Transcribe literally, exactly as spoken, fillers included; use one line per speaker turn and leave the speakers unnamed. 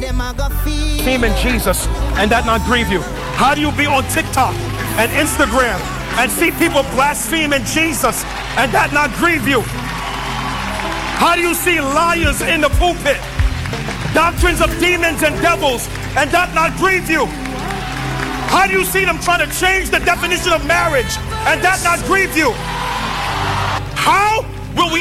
Blaspheme in Jesus and that not grieve you? How do you be on TikTok and Instagram and see people blaspheme in Jesus and that not grieve you? How do you see liars in the pulpit, doctrines of demons and devils, and that not grieve you? How do you see them trying to change the definition of marriage and that not grieve you? How will we